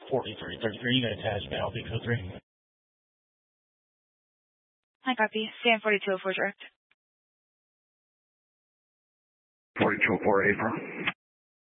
4333, you got attached to Alpha 3. Hi, copy. Stand 4204 direct. 4204 April.